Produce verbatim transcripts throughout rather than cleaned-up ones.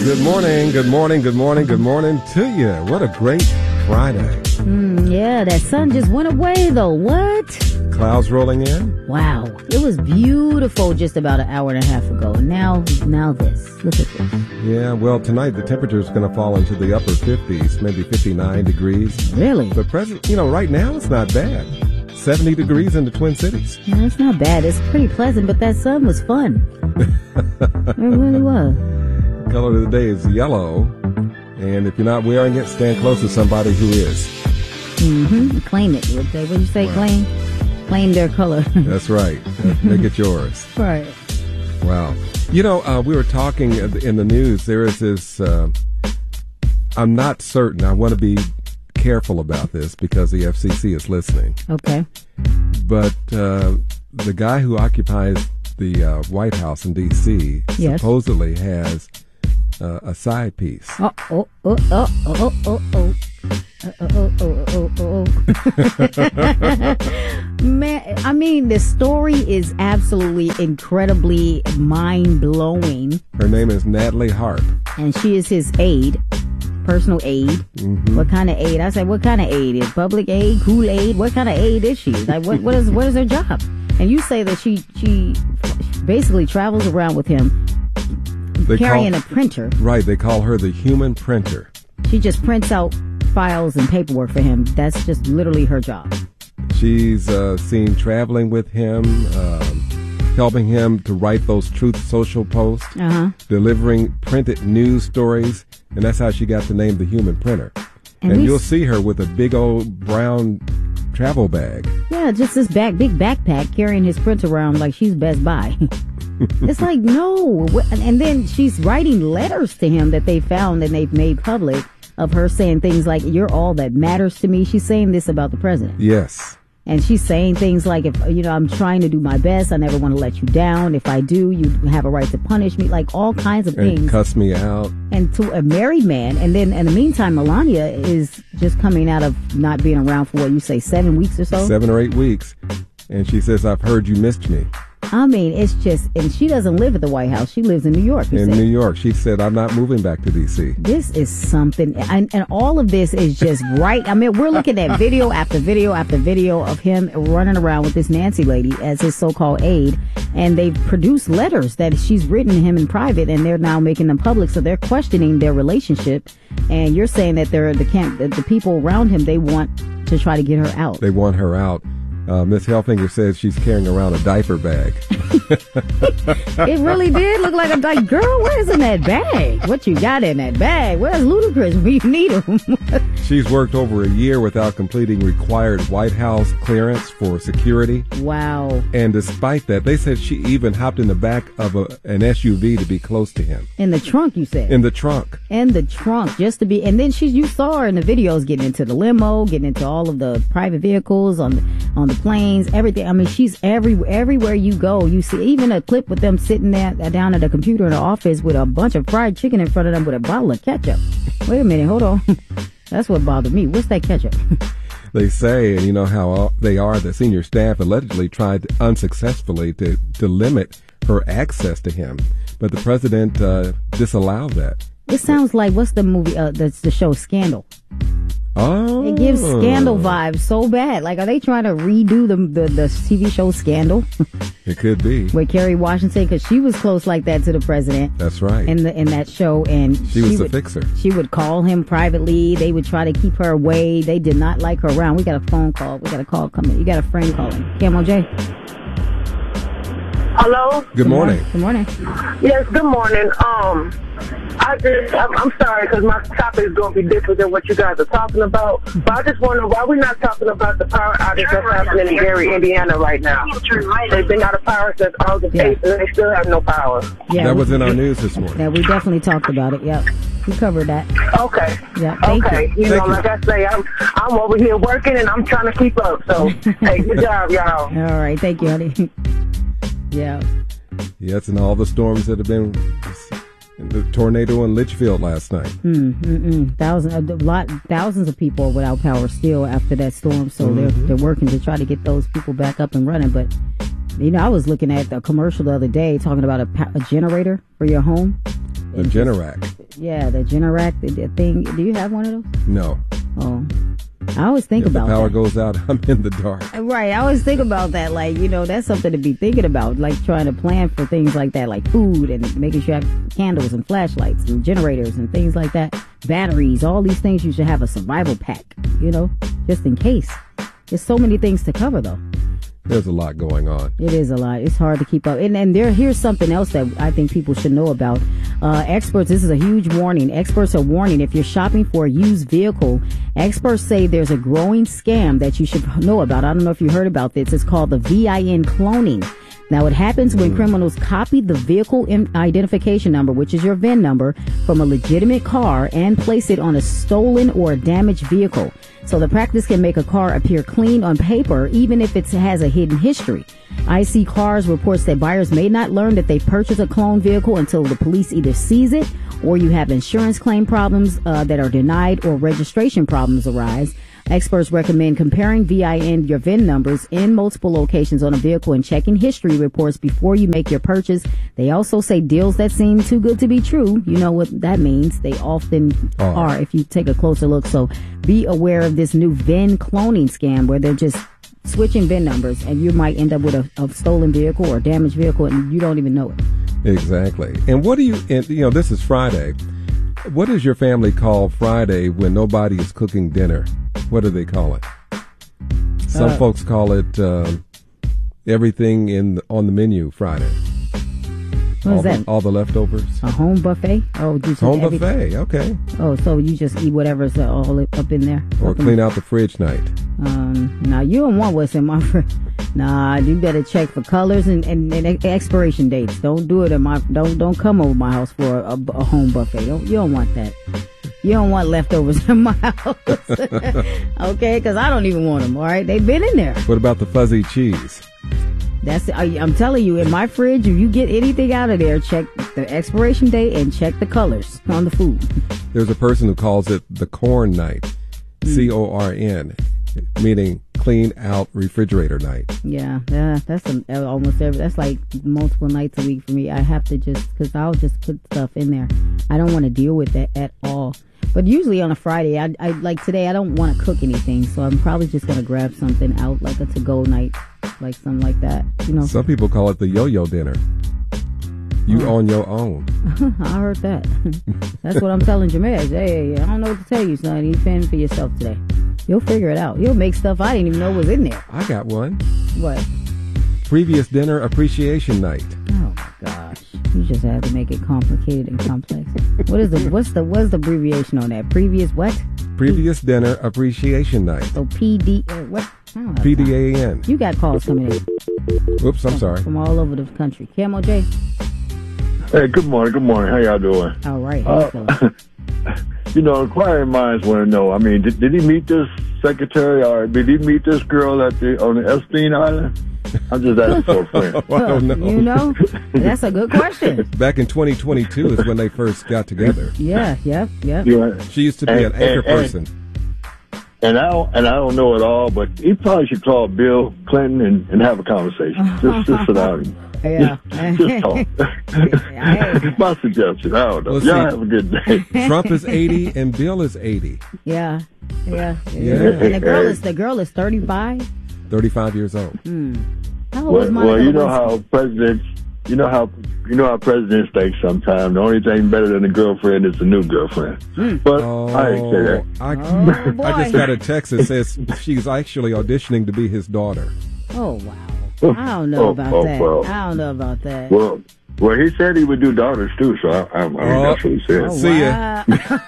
Good morning, good morning, good morning, good morning to you. What a great Friday. Mm, yeah, that sun just went away, though. What? Clouds rolling in. Wow. It was beautiful just about an hour and a half ago. Now, now this. Look at this. Yeah, well, tonight the temperature is going to fall into the upper fifties, maybe fifty-nine degrees. Really? But present, you know, right now it's not bad. seventy degrees in the Twin Cities. No, it's not bad. It's pretty pleasant, but that sun was fun. It really was. The color of the day is yellow, and if you're not wearing it, stand close to somebody who is. Mm-hmm. Claim it. What did you say? Wow. Claim? Claim their color. That's right. Make it yours. Right. Wow. You know, uh, we were talking in the news. There is this, uh, I'm not certain. I want to be careful about this because the F C C is listening. Okay. But uh, the guy who occupies the uh, White House in D C Yes. supposedly has uh, a side piece. Oh, oh, oh, oh, oh, oh, oh. Uh, oh, oh, oh, oh, oh. Man, I mean, the story is absolutely incredibly mind-blowing. Her name is Natalie Hart. And she is his aide, personal aide. Mm-hmm. What kind of aide? I said, what kind of aide? Is public aid, Kool-Aid? What kind of aide is she? Like, what, what is what is her job? And you say that she she basically travels around with him They carrying call, a printer. Right, they call her the human printer. She just prints out files and paperwork for him. That's just literally her job. She's uh, seen traveling with him, um, helping him to write those Truth Social posts, Uh-huh. delivering printed news stories, and that's how she got the name the human printer. And And, we you'll s- see her with a big old brown travel bag. Yeah, just this back big backpack carrying his printer around like she's Best Buy. It's like, no. Wh- And then she's writing letters to him that they found and they've made public of her saying things like, you're all that matters to me. She's saying this about the president. Yes. And she's saying things like, if, you know, I'm trying to do my best. I never want to let you down. If I do, you have a right to punish me. Like all kinds of And things. cuss me out. And to a married man. And then in the meantime, Melania is just coming out of not being around for what you say, seven weeks or so. Seven or eight weeks. And she says, I've heard you missed me. I mean, it's just, and she doesn't live at the White House. She lives in New York. You In said. New York. She said, I'm not moving back to D C. This is something, and, and all of this is just right. I mean, we're looking at video after video after video of him running around with this Nancy lady as his so-called aide, and they've produced letters that she's written to him in private, and they're now making them public. So they're questioning their relationship, and you're saying that they're the camp, the, the people around him, they want to try to get her out. They want her out. Uh, Miss Helfinger says she's carrying around a diaper bag. It really did look like a like, girl, where's in that bag? What you got in that bag? Where's Ludacris when you need him? She's worked over a year without completing required White House clearance for security. Wow. And despite that, they said she even hopped in the back of a, an S U V to be close to him. In the trunk, you said? In the trunk. In the trunk, just to be, and then she, you saw her in the videos getting into the limo, getting into all of the private vehicles on the, on the planes, everything. I mean, she's every, everywhere you go. You see even a clip with them sitting there down at a computer in the office with a bunch of fried chicken in front of them with a bottle of ketchup. Wait a minute, hold on. That's what bothered me. What's that ketchup? They say, and you know how they are, the senior staff allegedly tried unsuccessfully to, to limit her access to him. But the president uh, disallowed that. It sounds like, what's the movie, uh, that's the show Scandal. Oh. It gives Scandal vibes so bad. Like, are they trying to redo the the, the T V show Scandal? It could be. With Kerry Washington, because she was close like that to the president. That's right. In the in that show, and she, she was would, the fixer. She would call him privately. They would try to keep her away. They did not like her around. We got a phone call. We got a call coming. You got a friend calling. Camo J. Hello? Good morning. Good morning. Yes, good morning. Um, I just, I'm, I'm sorry because my topic is going to be different than what you guys are talking about. But I just wonder why we're not talking about the power outage that's happening in Gary, Indiana right now. They've been out of power since August eighth and they still have no power. Yeah, that we, was in our news this morning. Yeah, we definitely talked about it. Yep. We covered that. Okay. Yeah, thank okay. you. You, Thank know, you. like I say, I'm, I'm over here working and I'm trying to keep up. So, hey, good job, y'all. All right. Thank you, honey. Yeah. Yes, and all the storms that have been, the tornado in Litchfield last night. Mm, mm, mm. Thousands, a lot, thousands of people are without power still after that storm. So Mm-hmm. they're they're working to try to get those people back up and running. But you know, I was looking at a commercial the other day talking about a, pa- a generator for your home. The Generac. Yeah, the Generac the, the thing. Do you have one of those? No. Oh, I always think If about the power that. goes out, I'm in the dark. Right, I always think about that. Like, you know, that's something to be thinking about. Like trying to plan for things like that, like food and making sure you have candles and flashlights and generators and things like that. Batteries, all these things. You should have a survival pack, you know, just in case. There's so many things to cover, though. There's a lot going on. It is a lot. It's hard to keep up. And, and there, here's something else that I think people should know about. Uh, experts, this is a huge warning. Experts are warning if you're shopping for a used vehicle, experts say there's a growing scam that you should know about. I don't know if you heard about this. It's called the V I N cloning. Now, it happens when criminals copy the vehicle identification number, which is your V I N number, from a legitimate car and place it on a stolen or damaged vehicle. So the practice can make a car appear clean on paper, even if it has a hidden history. I C Cars reports that buyers may not learn that they purchased a cloned vehicle until the police either seize it or you have insurance claim problems uh, that are denied or registration problems arise. Experts recommend comparing V I N, your V I N numbers, in multiple locations on a vehicle and checking history reports before you make your purchase. They also say deals that seem too good to be true, you know what that means. They often Oh. are if you take a closer look. So be aware of this new V I N cloning scam where they're just switching V I N numbers and you might end up with a, a stolen vehicle or a damaged vehicle and you don't even know it. Exactly. And what do you, and, you know, this is Friday. What does your family call Friday when nobody is cooking dinner? What do they call it? Some Uh, folks call it um, everything in the, on the menu Friday. What all is that? The, all the leftovers. A home buffet? Oh, you just Home every- buffet. Okay. Oh, so you just eat whatever's uh, all up in there? Or Up in- clean out the fridge night. Um, now you don't want what's in my fridge. Nah, you better check for colors and, and, and ex- expiration dates. Don't do it in my. Don't don't come over my house for a, a home buffet. Don't you don't want that. You don't want leftovers in my house, okay? Because I don't even want them. All right, they've been in there. What about the fuzzy cheese? That's I, I'm telling you, in my fridge, if you get anything out of there, check the expiration date and check the colors on the food. There's a person who calls it the corn night, C O R N, meaning clean out refrigerator night. Yeah, yeah, that's a, almost every. That's like multiple nights a week for me. I have to just because I'll just put stuff in there. I don't want to deal with that at all. But usually on a Friday, I, I like today. I don't want to cook anything, so I'm probably just gonna grab something out, like a to-go night, like something like that. You know, Some people call it the yo-yo dinner. You on your own. I heard that. That's what I'm telling Jamez. Hey, I don't know what to tell you, son. You fend for yourself today. You'll figure it out. You'll make stuff I didn't even know was in there. I got one. What? Previous dinner appreciation night. Oh my gosh! You just had to make it complicated and complex. What is the what's the what's the abbreviation on that? Previous what? Previous dinner appreciation night. So P D uh, what? I don't know. P D A N. You got calls coming in Whoops, I'm sorry. from all over the country. Camo J. Hey, good morning. Good morning. How y'all doing? All right. How you Uh, feeling? You know, inquiring minds want to know. I mean, did, did he meet this secretary or did he meet this girl at the on the Epstein Island? I'm just asking for a friend. Well, I don't know. You know, that's a good question. Back in twenty twenty-two is when they first got together. Yeah. Yep. Yep. You know, She used to be an And- anchor and- and- person. and I don't, and I don't know it all, but he probably should call Bill Clinton and, and have a conversation. Just, just sit down and Yeah. just talk. Yeah. My suggestion. I don't know. Well, Y'all see- have a good day. Trump is eighty and Bill is eighty. Yeah. Yeah. Yeah. And the girl is the girl is thirty-five. thirty-five years old. How old is Well, Monica well, you know Lewinsky? how presidents, you know how you know how presidents think sometimes. The only thing better than a girlfriend is a new girlfriend. But Oh, I ain't say that. I, Oh, boy. I just got a text that says she's actually auditioning to be his daughter. Oh wow! I don't know Oh, about oh, that. well. I don't know about that. Well, well, he said he would do daughters too, so I, I, I mean, Oh. that's what he said. Oh, See ya.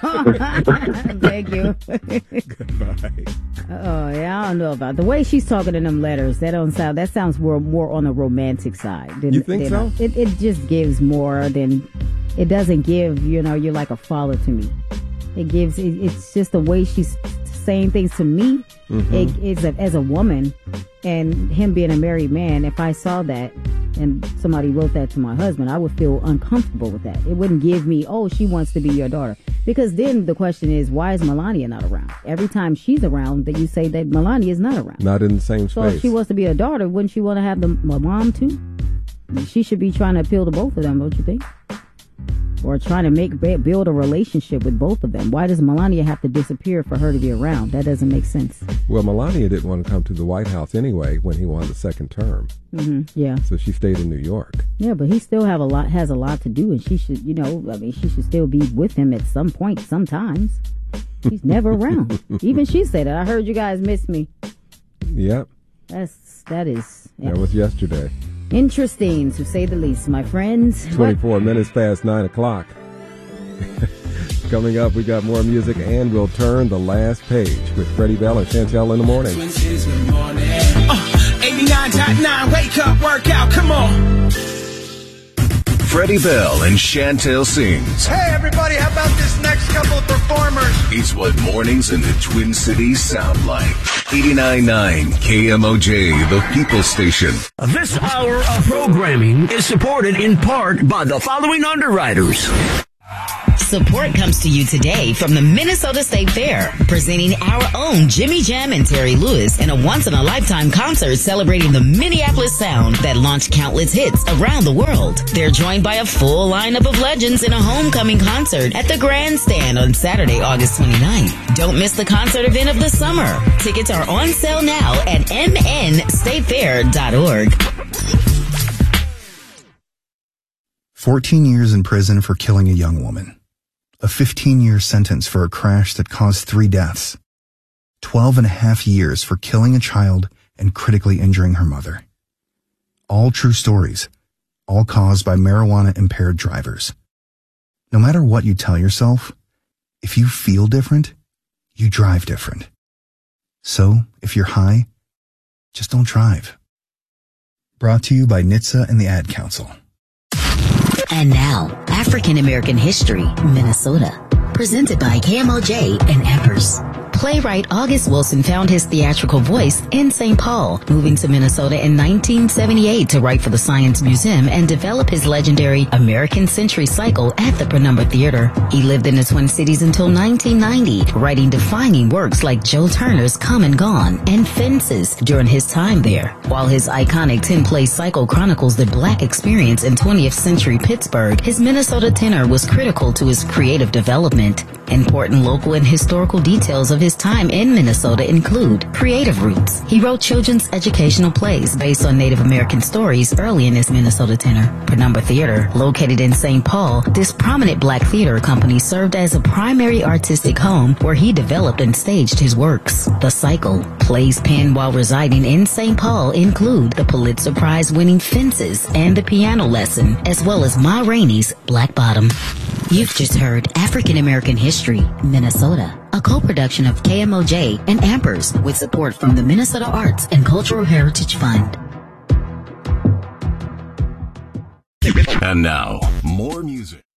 wow. Thank you. Goodbye. Oh yeah, I don't know about the way she's talking in them letters. That don't sound. That sounds more more on the romantic side. Than, You think than- so? It it just gives more than. It doesn't give. You know, you're like a father to me. It gives. It, it's just the way she's saying things to me. Mm-hmm. It, it's a, as a woman, and him being a married man. If I saw that and somebody wrote that to my husband, I would feel uncomfortable with that. It wouldn't give me, oh, she wants to be your daughter. Because then the question is, why is Melania not around? Every time she's around, that you say that Melania is not around. Not in the same So space. if she wants to be a daughter, wouldn't she want to have the my mom too? She should be trying to appeal to both of them, don't you think? or trying to make build a relationship with both of them. Why does Melania have to disappear for her to be around? That doesn't make sense. Well, Melania didn't want to come to the White House anyway when he won the second term. Mm-hmm. Yeah. So she stayed in New York. Yeah, but he still have a lot has a lot to do, and she should, you know, I mean, she should still be with him at some point. Sometimes he's never around. Even she said it. I heard you guys miss me. Yep. That's that is. Yeah. That was yesterday. Interesting, to say the least, my friends. twenty-four what? minutes past nine o'clock. Coming up, we got more music, and we'll turn the last page with Freddie Bell and Chantel in the morning. Uh, eighty-nine point nine, wake up, workout, come on. Freddie Bell and Chantel sings. Hey, everybody, how about this next couple of performers? It's what mornings in the Twin Cities sound like. eighty-nine point nine K M O J, the People Station. This hour of programming is supported in part by the following underwriters. Support comes to you today from the Minnesota State Fair, presenting our own Jimmy Jam and Terry Lewis in a once-in-a-lifetime concert celebrating the Minneapolis sound that launched countless hits around the world. They're joined by a full lineup of legends in a homecoming concert at the Grandstand on Saturday, August twenty-ninth. Don't miss the concert event of the summer. Tickets are on sale now at m n state fair dot org. fourteen years in prison for killing a young woman. A fifteen-year sentence for a crash that caused three deaths. twelve and a half years for killing a child and critically injuring her mother. All true stories, all caused by marijuana-impaired drivers. No matter what you tell yourself, if you feel different, you drive different. So, if you're high, just don't drive. Brought to you by N H T S A and the Ad Council. And now, African American History, Minnesota. Presented by K M O J and Empress. Playwright August Wilson found his theatrical voice in Saint Paul, moving to Minnesota in nineteen seventy-eight to write for the Science Museum and develop his legendary American Century cycle at the Penumbra Theater. He lived in the Twin Cities until nineteen ninety, writing defining works like Joe Turner's Come and Gone and Fences during his time there. While his iconic ten-play cycle chronicles the Black experience in twentieth century Pittsburgh, his Minnesota tenor was critical to his creative development. Important local and historical details of his time in Minnesota include creative roots. He wrote children's educational plays based on Native American stories early in his Minnesota tenure. Penumbra Theater, located in Saint Paul, this prominent Black theater company served as a primary artistic home where he developed and staged his works. The Cycle, plays penned while residing in Saint Paul, include the Pulitzer Prize-winning Fences and The Piano Lesson, as well as Ma Rainey's Black Bottom. You've just heard African American History, Minnesota, a co-production of K M O J and Ampers with support from the Minnesota Arts and Cultural Heritage Fund. And now, more music.